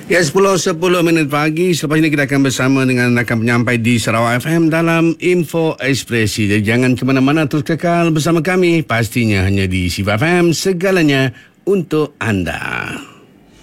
Ya, 10 minit pagi. Selepas ini kita akan bersama dengan rakan penyampai di Sarawak FM dalam Info Ekspresi. Jadi jangan ke mana-mana, terus kekal bersama kami. Pastinya hanya di Siva FM, segalanya untuk anda.